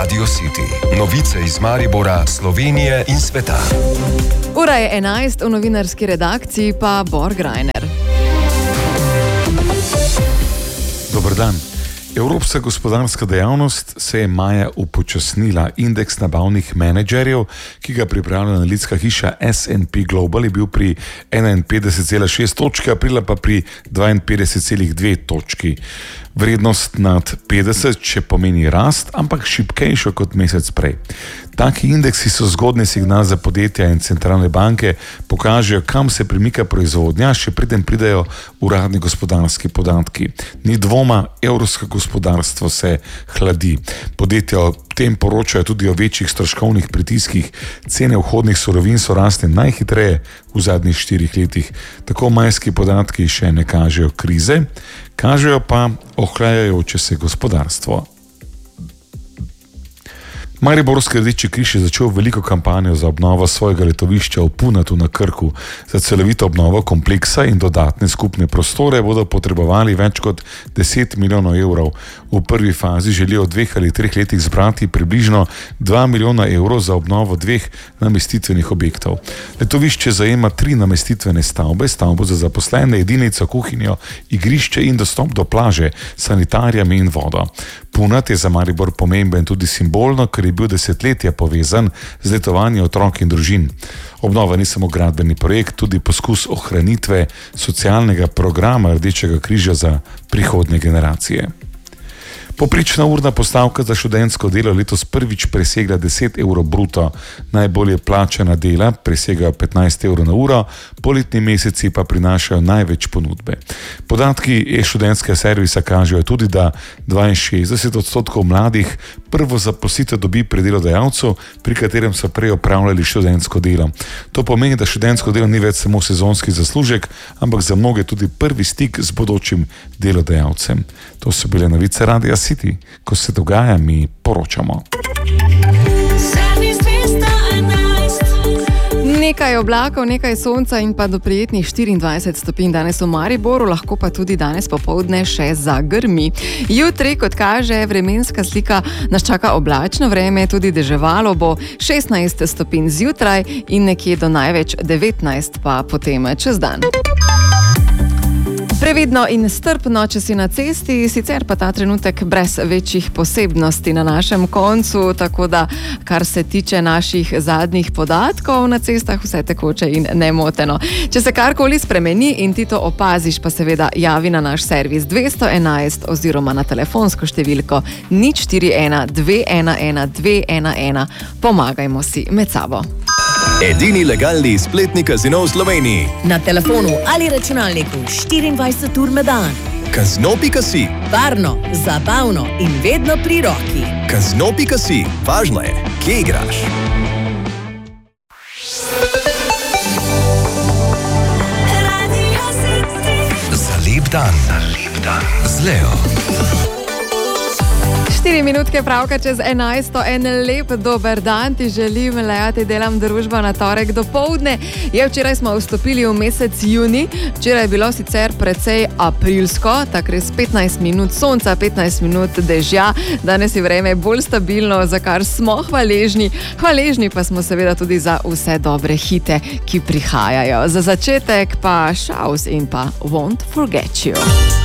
Radio City. Novice iz Maribora, Slovenije in sveta. Ura je 11, v novinarski redakciji pa Bor Grajner. Dober dan. Evropska gospodarska dejavnost se je maja upočasnila. Indeks nabavnih menedžerjev, ki ga pripravlja analitska hiša S&P Global, je bil pri 51,6 točke, aprila pa pri 52,2 točki. Vrednost nad 50, če pomeni rast, ampak šibkejšo kot mesec prej. Taki indeksi so zgodni signal za podjetja in centralne banke, pokažejo, kam se premika proizvodnja, še preden pridejo uradni gospodarski podatki. Ni dvoma, evropsko gospodarstvo se hladi. Podjetja o tem poročajo tudi o večjih stroškovnih pritiskih. Cene vhodnih surovin so rasle najhitreje v zadnjih 4 letih. Tako majski podatki še ne kažejo krize, kažejo pa ohlajajoče se gospodarstvo. Mariborski Rdeči križ je začel veliko kampanjo za obnovo svojega letovišča v Punatu na Krku. Za celovito obnovo kompleksa in dodatne skupne prostore bodo potrebovali več kot 10 milijonov evrov. V prvi fazi želijo v 2 ali 3 letih zbrati približno 2 milijona evrov za obnovo 2 namestitvenih objektov. Letovišče zajema 3 namestitvene stavbe, stavbo za zaposlene, jedilnico, kuhinjo, igrišče in dostop do plaže, sanitarijami in vodo. Punat je za Maribor pomemben tudi simbolno, ker je bil desetletja povezan z letovanjem otrok in družin. Obnova ni samo gradbeni projekt, tudi poskus ohranitve socialnega programa Rdečega križa za prihodnje generacije. Poprečna urna postavka za študentsko delo letos prvič presegla 10 evrov bruto. Najbolje plačana dela presegajo 15 evrov na uro, poletni meseci pa prinašajo največ ponudbe. Podatki e-študentskega servisa kažejo tudi, da 62% mladih prvo zaposlitev dobi pri delodajalcu, pri katerem so prej opravljali študentsko delo. To pomeni, da študentsko delo ni več samo sezonski zaslužek, ampak za mnoge tudi prvi stik z bodočim delodajalcem. To so bile novice Radia City. Ko se dogaja, mi poročamo. Nekaj oblakov, nekaj sonca in pa do prijetnih 24 stopinj danes v Mariboru, lahko pa tudi danes popoldne še zagrmi. Jutri, kot kaže vremenska slika, nas čaka oblačno vreme, tudi deževalo bo 16 stopinj zjutraj in nekje do največ 19 pa potem čez dan. Previdno in strpno, če si na cesti, sicer pa ta trenutek brez večjih posebnosti na našem koncu, tako da, kar se tiče naših zadnjih podatkov na cestah, vse tekoče in nemoteno. Če se karkoli spremeni in ti to opaziš, pa seveda javi na naš servis 211 oziroma na telefonsko številko 041 211 211. Pomagajmo si med sabo. Edini legalni spletni kazino v Sloveniji. Na telefonu ali računalniku 24 ur na dan. Kazino.si. Varno, zabavno in vedno pri roki. Kazino.si. Važno je, kje igraš. Za lep dan. Z Leo. 4 minutke pravka čez 11. En lep dober dan ti želim, Lea, ti delam družbo na torek dopoldne. Včeraj smo vstopili v mesec juni, včeraj je bilo sicer precej aprilsko, tako res 15 minut sonca, 15 minut dežja, danes je vreme bolj stabilno, za kar smo hvaležni. Hvaležni pa smo seveda tudi za vse dobre hite, ki prihajajo. Za začetek pa Shouse in pa Won't Forget You.